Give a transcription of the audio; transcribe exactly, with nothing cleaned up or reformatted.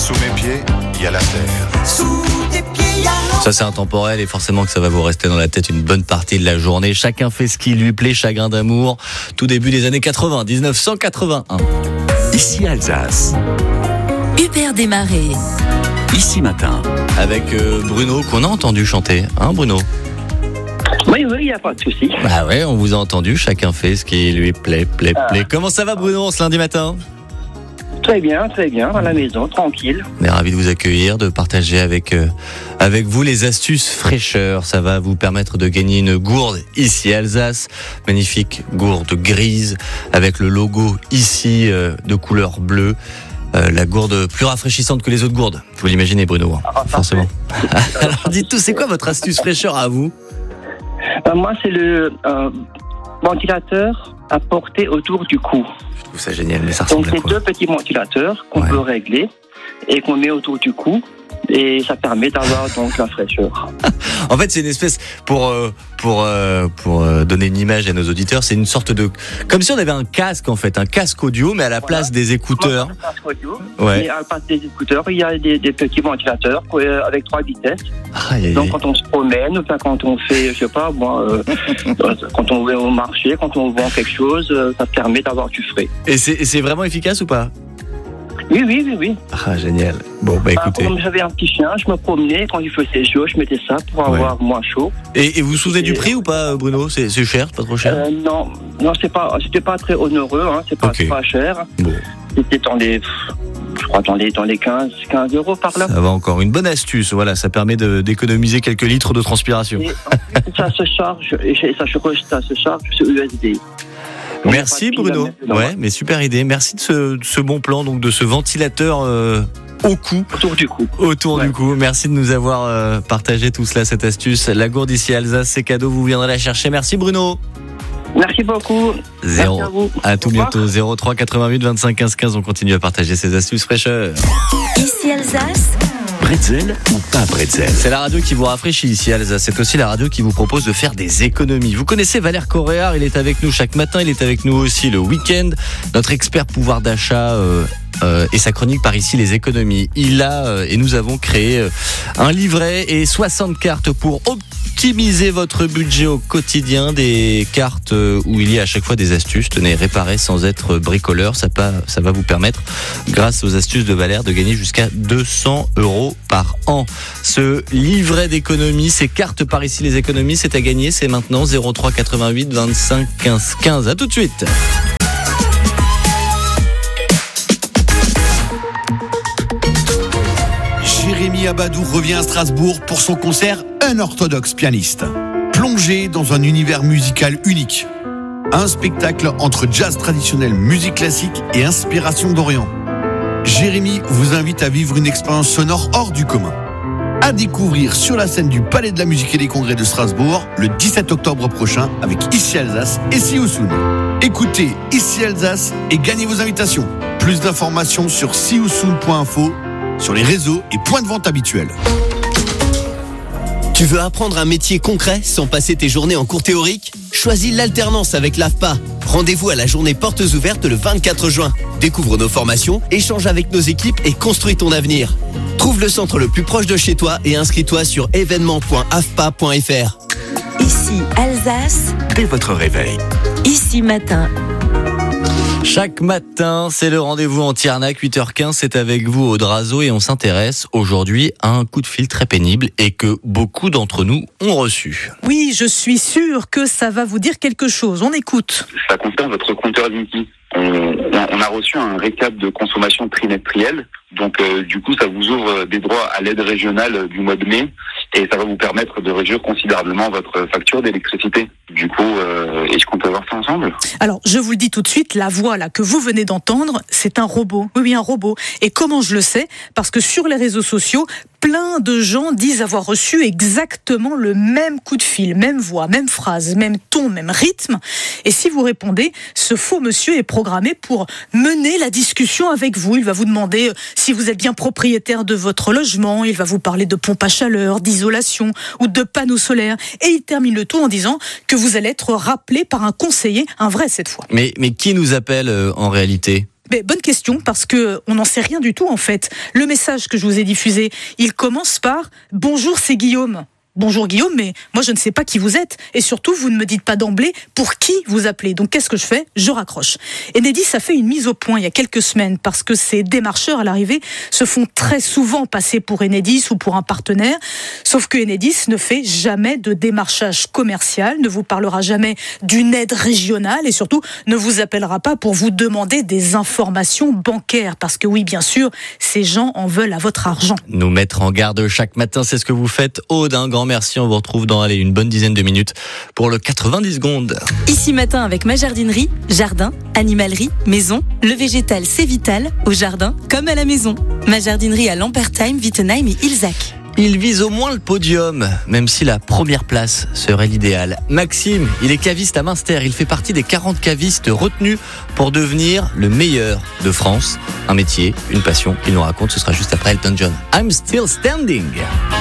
Sous mes pieds, il y a la terre. Sous tes pieds, il y a l'eau. Ça c'est intemporel et forcément que ça va vous rester dans la tête une bonne partie de la journée. Chacun fait ce qui lui plaît, chagrin d'amour. Tout début des années quatre-vingts, dix-neuf cent quatre-vingt-un. Ici Alsace. Hubert Desmarais. Ici Matin. Avec euh, Bruno qu'on a entendu chanter, hein Bruno? Oui, oui, il n'y a pas de souci. Ah ouais, on vous a entendu, chacun fait ce qui lui plaît, plaît, plaît. Comment ça va Bruno ce lundi matin? Très bien, très bien, à la maison, tranquille. On est ravis de vous accueillir, de partager avec, euh, avec vous les astuces fraîcheur. Ça va vous permettre de gagner une gourde ici Alsace. Magnifique gourde grise avec le logo ici euh, de couleur bleue. Euh, la gourde plus rafraîchissante que les autres gourdes. Vous l'imaginez Bruno, hein, Ah, forcément. Alors dites tout, c'est quoi votre astuce fraîcheur à vous? Euh, moi, c'est le euh, ventilateur à porter autour du cou. Je trouve ça génial, mais ça Donc, ressemble à c'est quoi? deux petits ventilateurs qu'on Ouais. peut régler et qu'on met autour du cou. Et ça permet d'avoir donc la fraîcheur. En fait, c'est une espèce, pour euh, pour euh, pour euh, donner une image à nos auditeurs, c'est une sorte de, comme si on avait un casque en fait, un casque audio, mais à la place des écouteurs. Moi, c'est un casque audio, Ouais. Et à la place des écouteurs, il y a des, des petits ventilateurs euh, avec trois vitesses. Aïe, aïe, Donc aïe. quand on se promène, ou bien quand on fait, je sais pas, moi, euh, quand on va au marché, quand on vend quelque chose, euh, ça permet d'avoir du frais. Et c'est et c'est vraiment efficace ou pas? Oui, oui, oui, oui. Ah génial. Bon bah Bah, écoutez. comme j'avais un petit chien, je me promenais, quand il faisait chaud, je mettais ça pour Ouais. avoir moins chaud. Et, et vous vous souvenez du prix ou pas Bruno? C'est c'est cher, pas trop cher? Euh, non, non, c'est pas, c'était pas très onéreux, hein, c'est pas, Ok. c'est pas cher. Bon, C'était dans les, pff, je crois dans les, dans les quinze, quinze euros par là. ça va encore. Une bonne astuce, voilà, ça permet de- d'économiser quelques litres de transpiration. Et en plus, ça se charge, et ça se, ça se charge sur U S B. Donc, Merci il y a pas de pile à Bruno. mettre dedans. Ouais, mais super idée. Merci de ce, de ce bon plan, donc de ce ventilateur euh, au cou. Autour du cou. Autour Ouais. du cou. Merci de nous avoir euh, partagé tout cela, cette astuce. La gourde ici Alsace, c'est cadeau, vous viendrez la chercher. Merci Bruno. Merci beaucoup. Zéro. Merci à vous. À tout Au revoir. bientôt. zéro trois quatre-vingt-huit vingt-cinq quinze quinze. On continue à partager ces astuces fraîcheur. Ici Alsace. Bretzel ou pas bretzel? C'est la radio qui vous rafraîchit ici Alsace. C'est aussi la radio qui vous propose de faire des économies. Vous connaissez Valère Coréard, il est avec nous chaque matin, il est avec nous aussi le week-end. Notre expert pouvoir d'achat euh, euh, et sa chronique par ici les économies. Il a euh, et nous avons créé euh, un livret et soixante cartes pour optimiser votre budget au quotidien. Des cartes euh, où il y a à chaque fois des astuces. Tenez, réparer sans être bricoleur, ça, pas, ça va vous permettre, grâce aux astuces de Valère, de gagner jusqu'à deux cents euros par an. Ce livret d'économies, ces cartes par ici les économies, c'est à gagner, c'est maintenant zéro trois quatre-vingt-huit vingt-cinq quinze quinze. À tout de suite. Jérémy Abadou revient à Strasbourg pour son concert Un orthodoxe pianiste. Plongé dans un univers musical unique. Un spectacle entre jazz traditionnel, musique classique et inspiration d'Orient. Jérémy vous invite à vivre une expérience sonore hors du commun. À découvrir sur la scène du Palais de la Musique et des Congrès de Strasbourg le dix-sept octobre prochain avec Ici Alsace et Sioussoun. Écoutez Ici Alsace et gagnez vos invitations. Plus d'informations sur sioussoun point info, sur les réseaux et points de vente habituels. Tu veux apprendre un métier concret sans passer tes journées en cours théorique? Choisis l'alternance avec l'A F P A. Rendez-vous à la journée portes ouvertes le vingt-quatre juin. Découvre nos formations, échange avec nos équipes et construis ton avenir. Trouve le centre le plus proche de chez toi et inscris-toi sur événement point a f p a point f r. Ici Alsace. Dès votre réveil. Ici Matin. Chaque matin, c'est le rendez-vous anti-arnaque, huit heures quinze, c'est avec vous Audrazo et on s'intéresse aujourd'hui à un coup de fil très pénible et que beaucoup d'entre nous ont reçu. Oui, je suis sûre que ça va vous dire quelque chose. On écoute. Ça concerne votre compteur Linky. On, on, on a reçu un récap de consommation trimestrielle. Donc, euh, du coup, ça vous ouvre des droits à l'aide régionale du mois de mai et ça va vous permettre de réduire considérablement votre facture d'électricité. Du coup, euh, est-ce qu'on peut voir ça ensemble? Alors, je vous le dis tout de suite, la voix là que vous venez d'entendre, c'est un robot. Oui, oui, un robot. Et comment je le sais? Parce que sur les réseaux sociaux, plein de gens disent avoir reçu exactement le même coup de fil, même voix, même phrase, même ton, même rythme. Et si vous répondez, ce faux monsieur est programmé pour mener la discussion avec vous. Il va vous demander si vous êtes bien propriétaire de votre logement, il va vous parler de pompe à chaleur, d'isolation ou de panneaux solaires. Et il termine le tout en disant que vous allez être rappelé par un conseiller, un vrai cette fois. Mais, mais qui nous appelle euh, en réalité ? Mais bonne question, parce que on n'en sait rien du tout en fait. Le message que je vous ai diffusé, il commence par « Bonjour, c'est Guillaume ». Bonjour Guillaume, mais moi je ne sais pas qui vous êtes. Et surtout, vous ne me dites pas d'emblée pour qui vous appelez. Donc qu'est-ce que je fais ? Je raccroche. Enedis a fait une mise au point il y a quelques semaines parce que ces démarcheurs à l'arrivée se font très souvent passer pour Enedis ou pour un partenaire. Sauf que Enedis ne fait jamais de démarchage commercial, ne vous parlera jamais d'une aide régionale et surtout ne vous appellera pas pour vous demander des informations bancaires. Parce que oui, bien sûr, ces gens en veulent à votre argent. Nous mettre en garde chaque matin, c'est ce que vous faites. Aude, un grand merci. On vous retrouve dans allez, une bonne dizaine de minutes pour le quatre-vingt-dix secondes. Ici matin avec ma jardinerie, jardin, animalerie, maison, le végétal c'est vital, au jardin comme à la maison. Ma jardinerie à Lampertheim, Wittenheim et Ilzac. Il vise au moins le podium, même si la première place serait l'idéal. Maxime, il est caviste à Münster. Il fait partie des quarante cavistes retenus pour devenir le meilleur de France. Un métier, une passion, il nous raconte, ce sera juste après Elton John. I'm still standing.